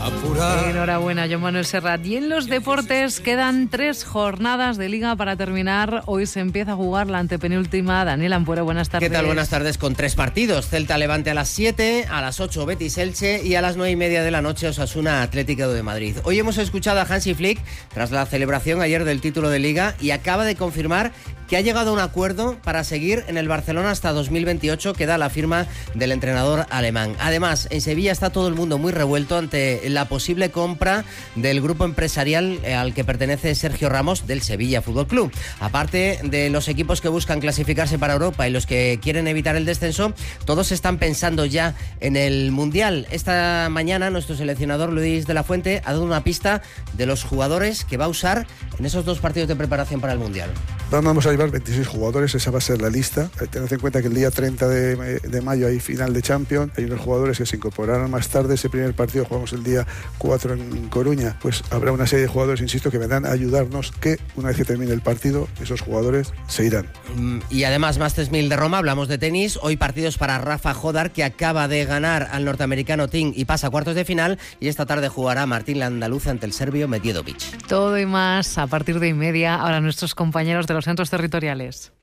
apurar. Enhorabuena, Joan Manuel Serrat. Y en los deportes quedan 3 jornadas de Liga para terminar. Hoy se empieza a jugar la antepenúltima. Daniel Ampuero, buenas tardes. ¿Qué tal? Buenas tardes, con 3 partidos. Celta Levante a las 7, a las 8 Betis Elche y a las 9:30 de la noche Osasuna Atlético de Madrid. Hoy hemos escuchado a Hansi Flick tras la celebración ayer del título de Liga y acaba de confirmar que ha llegado a un acuerdo para seguir en el Barcelona hasta 2028, que da la firma del entrenador alemán. Además, en Sevilla está todo el mundo muy revuelto ante la posible compra del grupo empresarial al que pertenece Sergio Ramos del Sevilla Fútbol Club. Aparte de los equipos que buscan clasificarse para Europa y los que quieren evitar el descenso, todos están pensando ya en el Mundial. Esta mañana nuestro seleccionador Luis de la Fuente ha dado una pista de los jugadores que va a usar en esos 2 partidos de preparación para el Mundial. Vamos a llevar 26 jugadores, esa va a ser la lista. Tened en cuenta que el día 30 de mayo hay final de Champions, hay unos jugadores que se incorporarán más tarde. Ese primer partido jugamos el día 4 en Coruña, pues habrá una serie de jugadores, insisto, que vendrán a ayudarnos, que una vez que termine el partido, esos jugadores se irán. Y además, Masters 1000 de Roma, hablamos de tenis, hoy partidos para Rafa Jodar, que acaba de ganar al norteamericano Ting y pasa a cuartos de final, y esta tarde jugará Martín Landaluz ante el serbio Medjedovic. Todo y más a partir de 1:30, ahora nuestros compañeros de los centros territoriales.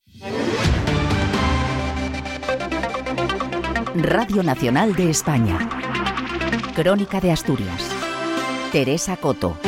Radio Nacional de España. Crónica de Asturias. Teresa Coto.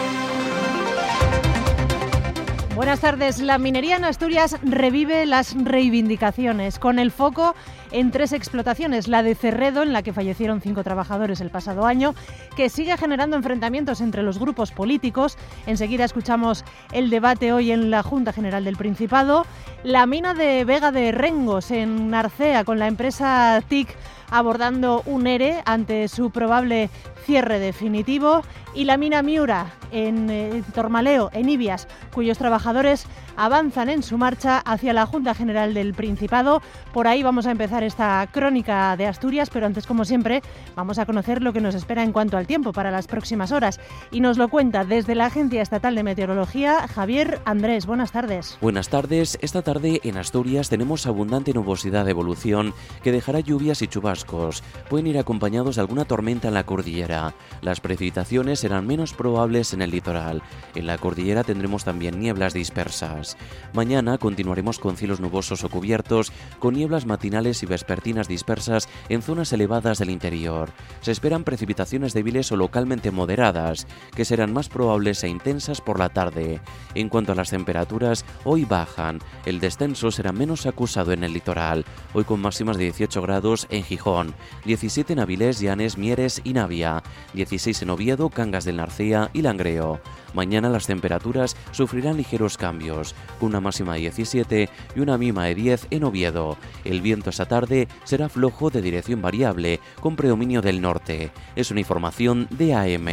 Buenas tardes. La minería en Asturias revive las reivindicaciones, con el foco en 3 explotaciones. La de Cerredo, en la que fallecieron 5 trabajadores el pasado año, que sigue generando enfrentamientos entre los grupos políticos. Enseguida escuchamos el debate hoy en la Junta General del Principado. La mina de Vega de Rengos, en Narcea, con la empresa TIC abordando un ERE ante su probable cierre definitivo. Y la mina Miura, en Tormaleo, en Ibias, cuyos trabajadores avanzan en su marcha hacia la Junta General del Principado. Por ahí vamos a empezar esta crónica de Asturias, pero antes, como siempre, vamos a conocer lo que nos espera en cuanto al tiempo para las próximas horas. Y nos lo cuenta desde la Agencia Estatal de Meteorología, Javier Andrés. Buenas tardes. Buenas tardes. Esta tarde en Asturias tenemos abundante nubosidad de evolución que dejará lluvias y chubascos. Pueden ir acompañados de alguna tormenta en la cordillera. Las precipitaciones serán menos probables en el litoral. En la cordillera tendremos también nieblas dispersas. Mañana continuaremos con cielos nubosos o cubiertos, con nieblas matinales y vespertinas dispersas en zonas elevadas del interior. Se esperan precipitaciones débiles o localmente moderadas, que serán más probables e intensas por la tarde. En cuanto a las temperaturas, hoy bajan. El descenso será menos acusado en el litoral, hoy con máximas de 18 grados en Gijón, 17 en Avilés, Llanes, Mieres y Navia, 16 en Oviedo, Cangas del Narcea y Langreo. Mañana las temperaturas sufrirán ligeros cambios, con una máxima de 17 y una mínima de 10 en Oviedo. El viento esta tarde será flojo de dirección variable, con predominio del norte. Es una información de AM.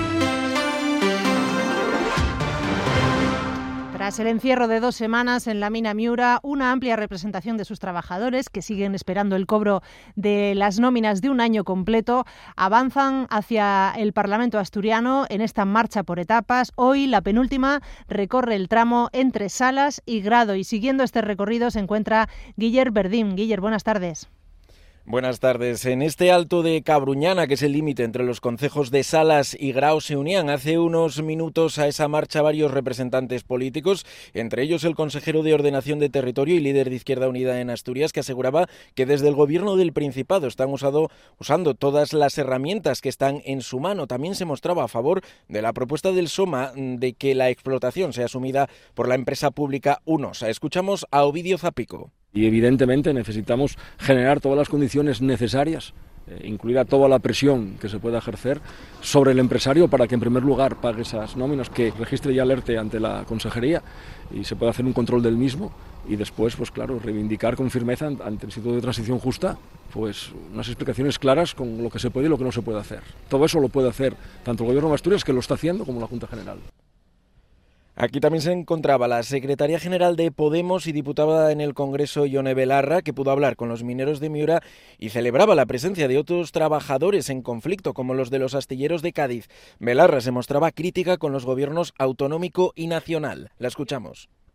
Tras el encierro de 2 semanas en la mina Miura, una amplia representación de sus trabajadores, que siguen esperando el cobro de las nóminas de un año completo, avanzan hacia el Parlamento asturiano en esta marcha por etapas. Hoy, la penúltima, recorre el tramo entre Salas y Grado, y siguiendo este recorrido se encuentra Guiller Verdín. Guiller, buenas tardes. Buenas tardes. En este alto de Cabruñana, que es el límite entre los concejos de Salas y Grao, se unían hace unos minutos a esa marcha varios representantes políticos, entre ellos el consejero de Ordenación de Territorio y líder de Izquierda Unida en Asturias, que aseguraba que desde el gobierno del Principado están usando todas las herramientas que están en su mano. También se mostraba a favor de la propuesta del SOMA de que la explotación sea asumida por la empresa pública UNOSA. Escuchamos a Ovidio Zapico. Y evidentemente necesitamos generar todas las condiciones necesarias, incluida toda la presión que se pueda ejercer sobre el empresario para que en primer lugar pague esas nóminas, que registre y alerte ante la consejería y se pueda hacer un control del mismo, y después, pues claro, reivindicar con firmeza ante el Instituto de Transición Justa pues unas explicaciones claras con lo que se puede y lo que no se puede hacer. Todo eso lo puede hacer tanto el Gobierno de Asturias, que lo está haciendo, como la Junta General. Aquí también se encontraba la secretaria general de Podemos y diputada en el Congreso, Ione Belarra, que pudo hablar con los mineros de Miura y celebraba la presencia de otros trabajadores en conflicto, como los de los astilleros de Cádiz. Belarra se mostraba crítica con los gobiernos autonómico y nacional. La escuchamos.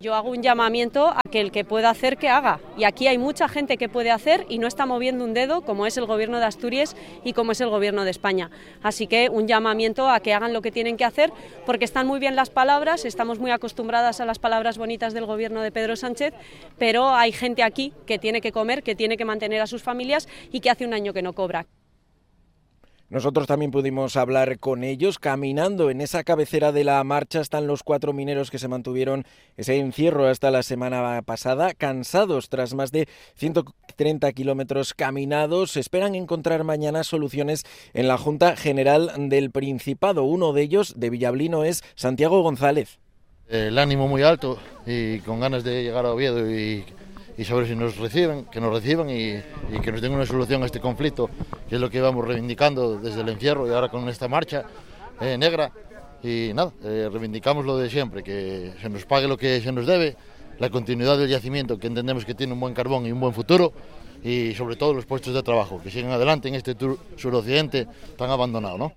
Yo hago un llamamiento a que el que pueda hacer, que haga. Y aquí hay mucha gente que puede hacer y no está moviendo un dedo, como es el Gobierno de Asturias y como es el Gobierno de España. Así que un llamamiento a que hagan lo que tienen que hacer, porque están muy bien las palabras, estamos muy acostumbradas a las palabras bonitas del Gobierno de Pedro Sánchez, pero hay gente aquí que tiene que comer, que tiene que mantener a sus familias y que hace un año que no cobra. Nosotros también pudimos hablar con ellos. Caminando en esa cabecera de la marcha están los 4 mineros que se mantuvieron ese encierro hasta la semana pasada, cansados tras más de 130 kilómetros caminados. Esperan encontrar mañana soluciones en la Junta General del Principado. Uno de ellos, de Villablino, es Santiago González. El ánimo muy alto y con ganas de llegar a Oviedo y saber si nos reciben, que nos reciban y que nos den una solución a este conflicto, que es lo que vamos reivindicando desde el encierro y ahora con esta marcha negra. Y nada, reivindicamos lo de siempre, que se nos pague lo que se nos debe, la continuidad del yacimiento, que entendemos que tiene un buen carbón y un buen futuro, y sobre todo los puestos de trabajo, que sigan adelante en este suroccidente tan abandonado, ¿no?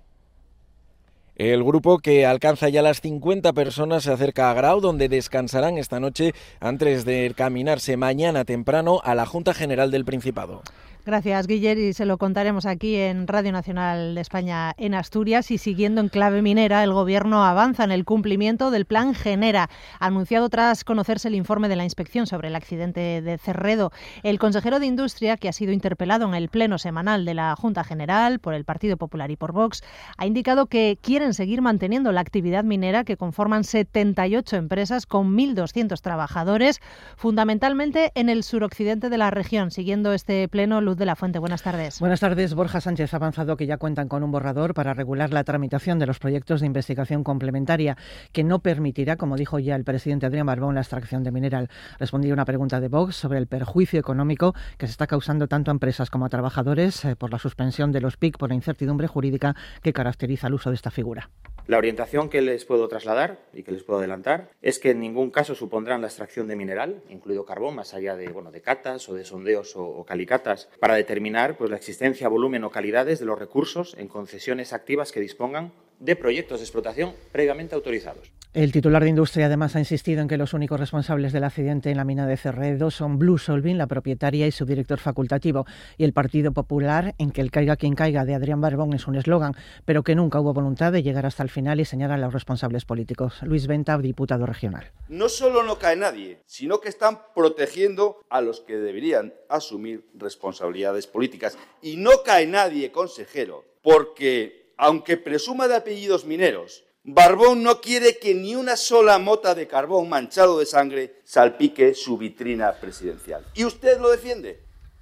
El grupo, que alcanza ya las 50 personas, se acerca a Grau, donde descansarán esta noche antes de caminarse mañana temprano a la Junta General del Principado. Gracias, Guiller, y se lo contaremos aquí en Radio Nacional de España en Asturias. Y siguiendo en clave minera, el Gobierno avanza en el cumplimiento del Plan Genera, anunciado tras conocerse el informe de la inspección sobre el accidente de Cerredo. El consejero de Industria, que ha sido interpelado en el pleno semanal de la Junta General por el Partido Popular y por Vox, ha indicado que quieren seguir manteniendo la actividad minera, que conforman 78 empresas con 1.200 trabajadores, fundamentalmente en el suroccidente de la región. Siguiendo este pleno, Luz de la Fuente, buenas tardes. Buenas tardes. Borja Sánchez ha avanzado que ya cuentan con un borrador para regular la tramitación de los proyectos de investigación complementaria, que no permitirá, como dijo ya el presidente Adrián Barbón, la extracción de mineral. Respondía a una pregunta de Vox sobre el perjuicio económico que se está causando tanto a empresas como a trabajadores por la suspensión de los PIC por la incertidumbre jurídica que caracteriza el uso de esta figura. La orientación que les puedo trasladar y que les puedo adelantar es que en ningún caso supondrán la extracción de mineral, incluido carbón, más allá de catas o de sondeos o calicatas, para determinar la existencia, volumen o calidades de los recursos en concesiones activas que dispongan de proyectos de explotación previamente autorizados. El titular de Industria además ha insistido en que los únicos responsables del accidente en la mina de Cerredo son Blue Solving, la propietaria, y su director facultativo, y el Partido Popular en que el caiga quien caiga de Adrián Barbón es un eslogan, pero que nunca hubo voluntad de llegar hasta el final y señalar a los responsables políticos. Luis Venta, diputado regional. No solo no cae nadie, sino que están protegiendo a los que deberían asumir responsabilidades políticas. Y no cae nadie, consejero, porque aunque presuma de apellidos mineros, Barbón no quiere que ni una sola mota de carbón manchado de sangre salpique su vitrina presidencial. ¿Y usted lo defiende?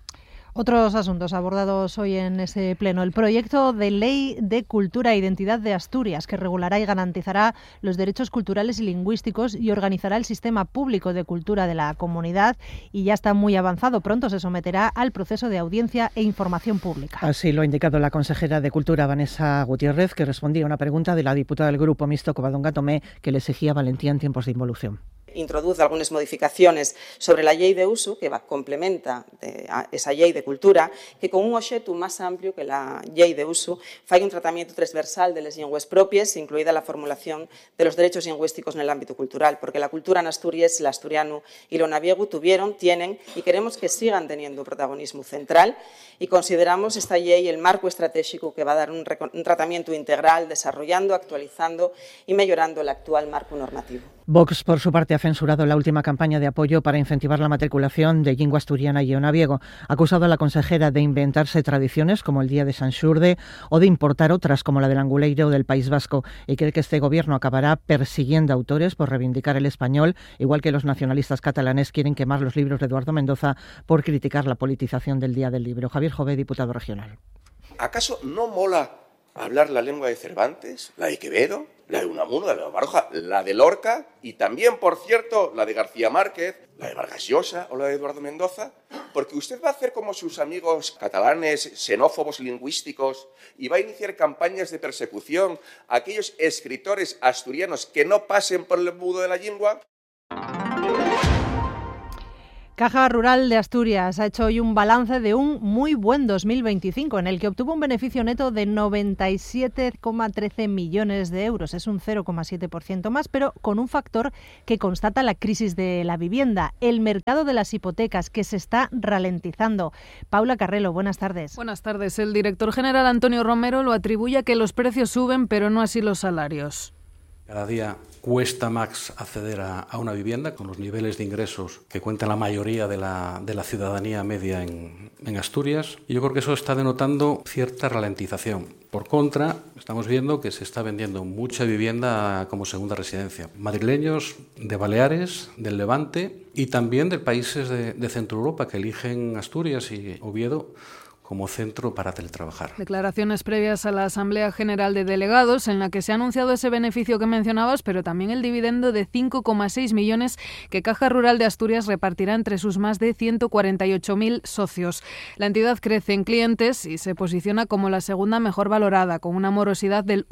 Otros asuntos abordados hoy en ese pleno. El proyecto de ley de cultura e identidad de Asturias, que regulará y garantizará los derechos culturales y lingüísticos y organizará el sistema público de cultura de la comunidad, y ya está muy avanzado. Pronto se someterá al proceso de audiencia e información pública. Así lo ha indicado la consejera de Cultura, Vanessa Gutiérrez, que respondía a una pregunta de la diputada del Grupo Mixto, Covadonga Tomé, que le exigía valentía en tiempos de involución. Introduce algunas modificaciones sobre la Ley de Uso, que complementa a esa Ley de Cultura, que con un obxecto más amplio que la Ley de Uso fai un tratamiento transversal de las llenguas propias, incluida la formulación de los derechos lingüísticos en el ámbito cultural, porque la cultura en Asturias, el asturiano y lo naviego tienen y queremos que sigan teniendo protagonismo central, y consideramos esta ley el marco estratégico que va a dar un tratamiento integral, desarrollando, actualizando y mejorando el actual marco normativo. Vox, por su parte, ha censurado la última campaña de apoyo para incentivar la matriculación de lengua asturiana y onaviego. Ha acusado a la consejera de inventarse tradiciones como el Día de San Xurde o de importar otras como la del Anguleiro del País Vasco, y cree que este gobierno acabará persiguiendo autores por reivindicar el español, igual que los nacionalistas catalanes quieren quemar los libros de Eduardo Mendoza por criticar la politización del Día del Libro. Javier Jové, diputado regional. ¿Acaso no mola hablar la lengua de Cervantes, la de Quevedo, la de Unamuno, la de Baroja, la de Lorca y también, por cierto, la de García Márquez, la de Vargas Llosa o la de Eduardo Mendoza? Porque usted va a hacer como sus amigos catalanes, xenófobos lingüísticos, y va a iniciar campañas de persecución a aquellos escritores asturianos que no pasen por el embudo de la lengua. Caja Rural de Asturias ha hecho hoy un balance de un muy buen 2025, en el que obtuvo un beneficio neto de 97,13 millones de euros. Es un 0,7% más, pero con un factor que constata la crisis de la vivienda, el mercado de las hipotecas, que se está ralentizando. Paula Carrelo, buenas tardes. Buenas tardes. El director general Antonio Romero lo atribuye a que los precios suben, pero no así los salarios. Cada día cuesta más acceder a una vivienda con los niveles de ingresos que cuenta la mayoría de la ciudadanía media en Asturias. Y yo creo que eso está denotando cierta ralentización. Por contra, estamos viendo que se está vendiendo mucha vivienda como segunda residencia. Madrileños, de Baleares, del Levante y también de países de Centro Europa que eligen Asturias y Oviedo como centro para teletrabajar. Declaraciones previas a la Asamblea General de Delegados, en la que se ha anunciado ese beneficio que mencionabas, pero también el dividendo de 5,6 millones que Caja Rural de Asturias repartirá entre sus más de 148.000 socios. La entidad crece en clientes y se posiciona como la segunda mejor valorada, con una morosidad del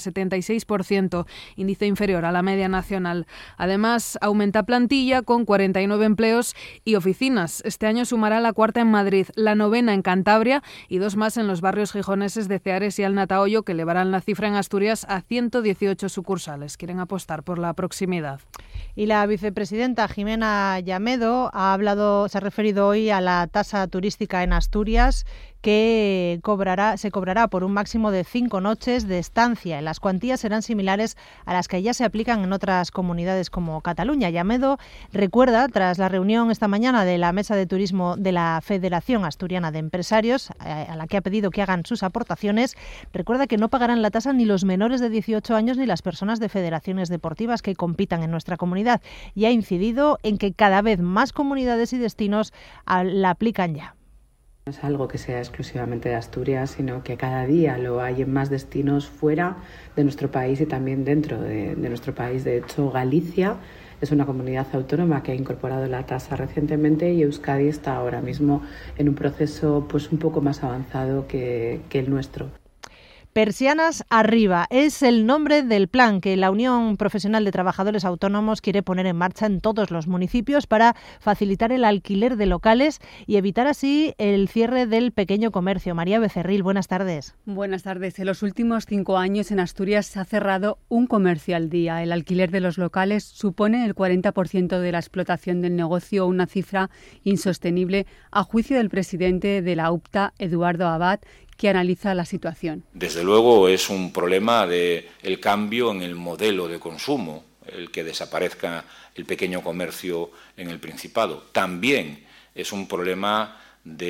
1,76%, índice inferior a la media nacional. Además, aumenta plantilla con 49 empleos y oficinas. Este año sumará la cuarta en Madrid, la novena en Cantabria y dos más en los barrios gijoneses de Ceares y Alnatahoyo, que elevarán la cifra en Asturias a 118 sucursales. Quieren apostar por la proximidad. Y la vicepresidenta Jimena Llamedo se ha referido hoy a la tasa turística en Asturias, que se cobrará por un máximo de 5 noches de estancia. Las cuantías serán similares a las que ya se aplican en otras comunidades como Cataluña. Llamedo recuerda, tras la reunión esta mañana de la Mesa de Turismo de la Federación Asturiana de Empresarios, a la que ha pedido que hagan sus aportaciones, recuerda que no pagarán la tasa ni los menores de 18 años ni las personas de federaciones deportivas que compitan en nuestra comunidad, y ha incidido en que cada vez más comunidades y destinos la aplican ya. No es algo que sea exclusivamente de Asturias, sino que cada día lo hay en más destinos fuera de nuestro país y también dentro de nuestro país. De hecho, Galicia es una comunidad autónoma que ha incorporado la tasa recientemente y Euskadi está ahora mismo en un proceso pues un poco más avanzado que el nuestro. Persianas Arriba es el nombre del plan que la Unión Profesional de Trabajadores Autónomos quiere poner en marcha en todos los municipios para facilitar el alquiler de locales y evitar así el cierre del pequeño comercio. María Becerril, buenas tardes. Buenas tardes. En los últimos 5 años en Asturias se ha cerrado un comercio al día. El alquiler de los locales supone el 40% de la explotación del negocio, una cifra insostenible a juicio del presidente de la UPTA, Eduardo Abad, que analiza la situación. Desde luego es un problema del cambio en el modelo de consumo, el que desaparezca el pequeño comercio en el Principado. También es un problema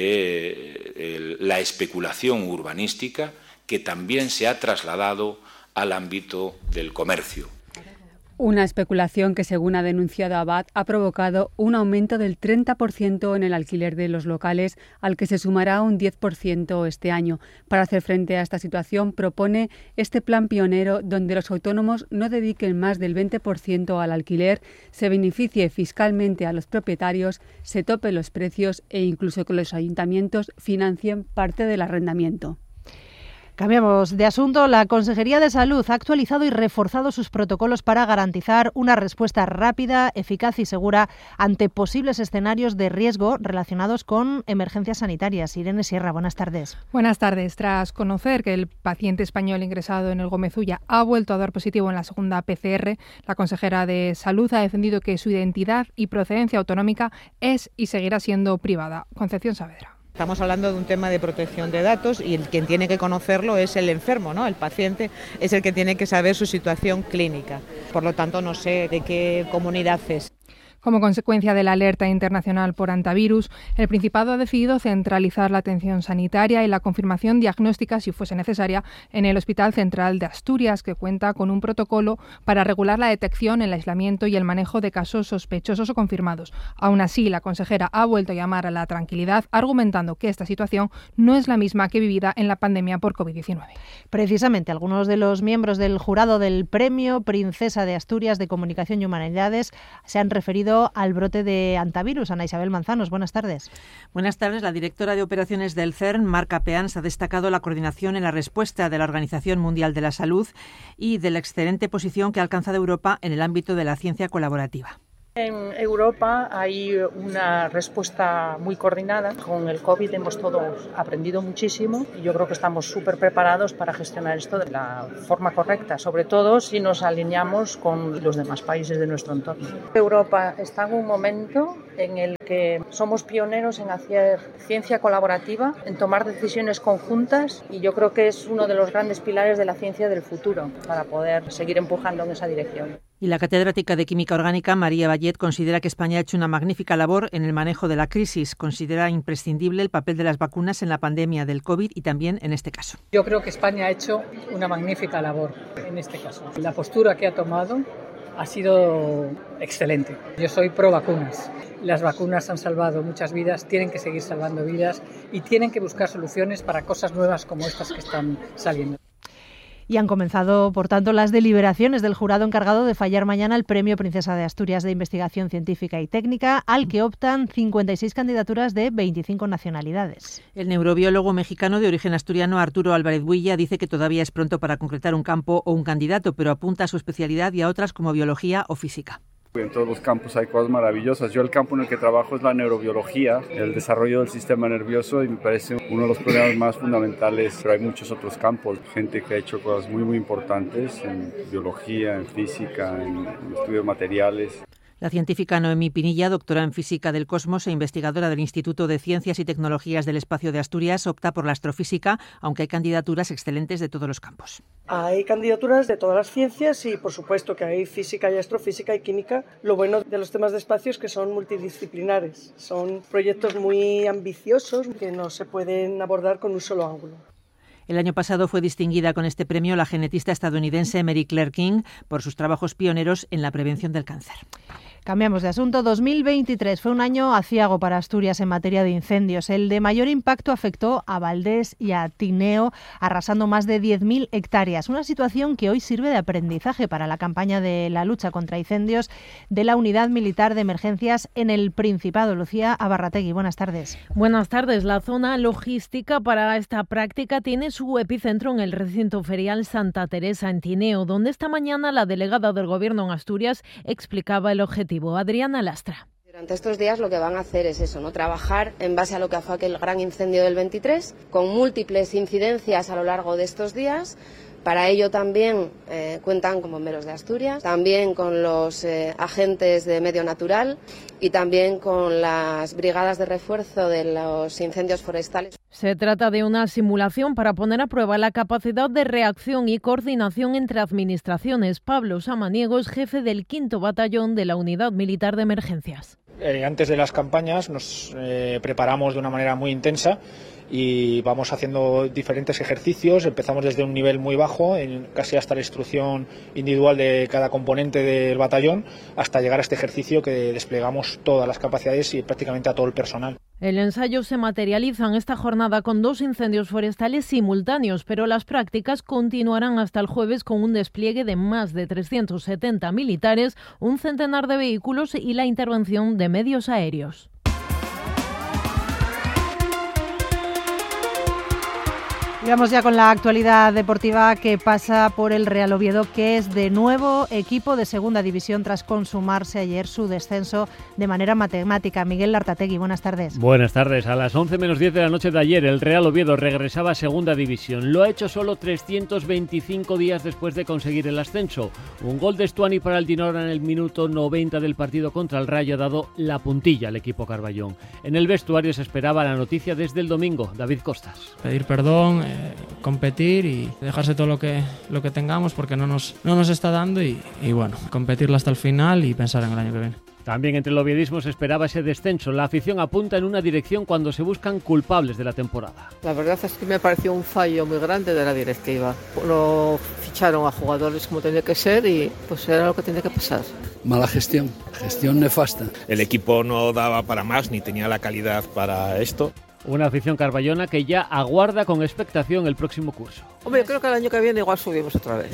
de la especulación urbanística, que también se ha trasladado al ámbito del comercio. Una especulación que, según ha denunciado Abad, ha provocado un aumento del 30% en el alquiler de los locales, al que se sumará un 10% este año. Para hacer frente a esta situación, propone este plan pionero donde los autónomos no dediquen más del 20% al alquiler, se beneficie fiscalmente a los propietarios, se topen los precios e incluso que los ayuntamientos financien parte del arrendamiento. Cambiamos de asunto. La Consejería de Salud ha actualizado y reforzado sus protocolos para garantizar una respuesta rápida, eficaz y segura ante posibles escenarios de riesgo relacionados con emergencias sanitarias. Irene Sierra, buenas tardes. Buenas tardes. Tras conocer que el paciente español ingresado en el Gómez Ulla ha vuelto a dar positivo en la segunda PCR, la consejera de Salud ha defendido que su identidad y procedencia autonómica es y seguirá siendo privada. Concepción Saavedra. Estamos hablando de un tema de protección de datos y quien tiene que conocerlo es el enfermo, ¿no? El paciente es el que tiene que saber su situación clínica. Por lo tanto, no sé de qué comunidad es. Como consecuencia de la alerta internacional por hantavirus, el Principado ha decidido centralizar la atención sanitaria y la confirmación diagnóstica, si fuese necesaria, en el Hospital Central de Asturias, que cuenta con un protocolo para regular la detección, el aislamiento y el manejo de casos sospechosos o confirmados. Aún así, la consejera ha vuelto a llamar a la tranquilidad, argumentando que esta situación no es la misma que vivida en la pandemia por COVID-19. Precisamente, algunos de los miembros del jurado del Premio Princesa de Asturias de Comunicación y Humanidades se han referido al brote de hantavirus. Ana Isabel Manzanos, buenas tardes. Buenas tardes. La directora de operaciones del CERN, Marca Peans, ha destacado la coordinación en la respuesta de la Organización Mundial de la Salud y de la excelente posición que ha alcanzado Europa en el ámbito de la ciencia colaborativa. En Europa hay una respuesta muy coordinada. Con el COVID hemos todos aprendido muchísimo y yo creo que estamos súper preparados para gestionar esto de la forma correcta, sobre todo si nos alineamos con los demás países de nuestro entorno. Europa está en un momento en el que somos pioneros en hacer ciencia colaborativa, en tomar decisiones conjuntas, y yo creo que es uno de los grandes pilares de la ciencia del futuro para poder seguir empujando en esa dirección. Y la catedrática de Química Orgánica, María Vallet, considera que España ha hecho una magnífica labor en el manejo de la crisis. Considera imprescindible el papel de las vacunas en la pandemia del COVID y también en este caso. Yo creo que España ha hecho una magnífica labor en este caso. La postura que ha tomado ha sido excelente. Yo soy pro vacunas. Las vacunas han salvado muchas vidas, tienen que seguir salvando vidas y tienen que buscar soluciones para cosas nuevas como estas que están saliendo. Y han comenzado, por tanto, las deliberaciones del jurado encargado de fallar mañana el Premio Princesa de Asturias de Investigación Científica y Técnica, al que optan 56 candidaturas de 25 nacionalidades. El neurobiólogo mexicano de origen asturiano Arturo Álvarez Builla dice que todavía es pronto para concretar un campo o un candidato, pero apunta a su especialidad y a otras como biología o física. En todos los campos hay cosas maravillosas. Yo el campo en el que trabajo es la neurobiología, el desarrollo del sistema nervioso, y me parece uno de los problemas más fundamentales, pero hay muchos otros campos. Gente que ha hecho cosas muy importantes en biología, en física, en estudios materiales. La científica Noemí Pinilla, doctora en Física del Cosmos e investigadora del Instituto de Ciencias y Tecnologías del Espacio de Asturias, opta por la astrofísica, aunque hay candidaturas excelentes de todos los campos. Hay candidaturas de todas las ciencias y, por supuesto, que hay física y astrofísica y química. Lo bueno de los temas de espacio es que son multidisciplinares. Son proyectos muy ambiciosos que no se pueden abordar con un solo ángulo. El año pasado fue distinguida con este premio la genetista estadounidense Mary Claire King por sus trabajos pioneros en la prevención del cáncer. Cambiamos de asunto. 2023 fue un año aciago para Asturias en materia de incendios. El de mayor impacto afectó a Valdés y a Tineo, arrasando más de 10.000 hectáreas. Una situación que hoy sirve de aprendizaje para la campaña de la lucha contra incendios de la Unidad Militar de Emergencias en el Principado. Lucía Abarrategui, buenas tardes. Buenas tardes. La zona logística para esta práctica tiene su epicentro en el recinto ferial Santa Teresa en Tineo, donde esta mañana la delegada del Gobierno en Asturias explicaba el objetivo. Adriana Lastra. Durante estos días lo que van a hacer es eso, ¿no? Trabajar en base a lo que fue aquel gran incendio del 23, con múltiples incidencias a lo largo de estos días. Para ello también cuentan con bomberos de Asturias, también con los agentes de medio natural y también con las brigadas de refuerzo de los incendios forestales. Se trata de una simulación para poner a prueba la capacidad de reacción y coordinación entre administraciones. Pablo Samaniego es jefe del 5º Batallón de la Unidad Militar de Emergencias. Antes de las campañas nos preparamos de una manera muy intensa y vamos haciendo diferentes ejercicios. Empezamos desde un nivel muy bajo, casi hasta la instrucción individual de cada componente del batallón, hasta llegar a este ejercicio que desplegamos todas las capacidades y prácticamente a todo el personal. El ensayo se materializa en esta jornada con 2 incendios forestales simultáneos, pero las prácticas continuarán hasta el jueves con un despliegue de más de 370 militares, un centenar de vehículos y la intervención de medios aéreos. Vamos ya con la actualidad deportiva que pasa por el Real Oviedo, que es de nuevo equipo de segunda división tras consumarse ayer su descenso de manera matemática. Miguel Lartategui, buenas tardes. Buenas tardes. A las 11 menos 10 de la noche de ayer, el Real Oviedo regresaba a segunda división. Lo ha hecho solo 325 días después de conseguir el ascenso. Un gol de Stuani para el Dinora en el minuto 90 del partido contra el Rayo ha dado la puntilla al equipo Carballón. En el vestuario se esperaba la noticia desde el domingo. David Costas. Pedir perdón, competir y dejarse todo lo que tengamos porque no nos está dando y bueno, competirlo hasta el final y pensar en el año que viene. También entre el oviedismo se esperaba ese descenso. La afición apunta en una dirección cuando se buscan culpables de la temporada. La verdad es que me pareció un fallo muy grande de la directiva. No ficharon a jugadores como tenía que ser y pues era lo que tenía que pasar. Mala gestión nefasta. El equipo no daba para más ni tenía la calidad para esto. Una afición carballona que ya aguarda con expectación el próximo curso. Hombre, yo creo que el año que viene igual subimos otra vez.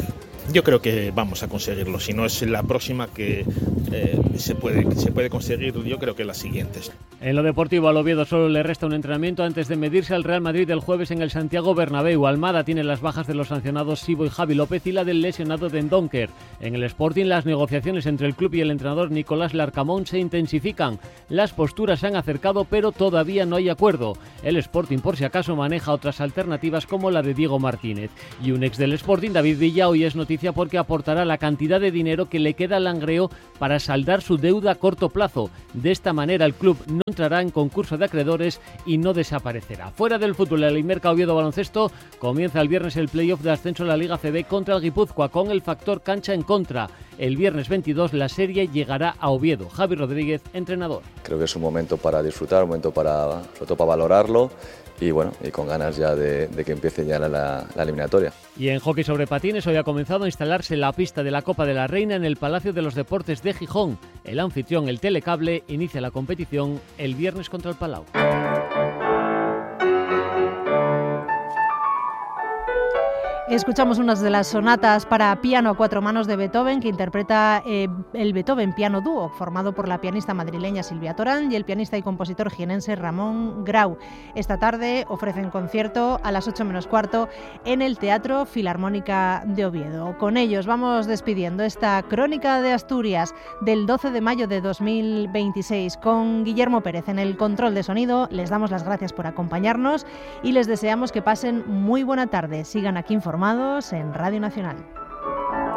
Yo creo que vamos a conseguirlo, si no es la próxima que se puede conseguir, yo creo que las siguientes. En lo deportivo, al Oviedo solo le resta un entrenamiento antes de medirse al Real Madrid el jueves en el Santiago Bernabéu. Almada tiene las bajas de los sancionados Sibo y Javi López y la del lesionado Dendoncker. En el Sporting, las negociaciones entre el club y el entrenador Nicolás Larcamón se intensifican. Las posturas se han acercado, pero todavía no hay acuerdo. El Sporting, por si acaso, maneja otras alternativas como la de Diego Martínez. Y un ex del Sporting, David Villa, hoy es noticia porque aportará la cantidad de dinero que le queda al Langreo para saldar su deuda a corto plazo. De esta manera, el club no entrará en concurso de acreedores y no desaparecerá. Fuera del fútbol, el Imerca Oviedo Baloncesto comienza el viernes el playoff de ascenso a la Liga CB contra el Guipúzcoa con el factor cancha en contra. El viernes 22 la serie llegará a Oviedo. Javi Rodríguez, entrenador. Creo que es un momento para disfrutar, un momento sobre todo para valorarlo y con ganas ya de que empiece ya la eliminatoria. Y en hockey sobre patines hoy ha comenzado a instalarse la pista de la Copa de la Reina en el Palacio de los Deportes de Gijón. El anfitrión, el Telecable, inicia la competición el viernes contra el Palau. Escuchamos unas de las sonatas para piano a cuatro manos de Beethoven, que interpreta el Beethoven Piano Dúo, formado por la pianista madrileña Silvia Torán y el pianista y compositor jienense Ramón Grau. Esta tarde ofrecen concierto a las 8 menos cuarto en el Teatro Filarmónica de Oviedo. Con ellos vamos despidiendo esta crónica de Asturias del 12 de mayo de 2026 con Guillermo Pérez en el control de sonido. Les damos las gracias por acompañarnos y les deseamos que pasen muy buena tarde. Sigan aquí informados en Radio Nacional.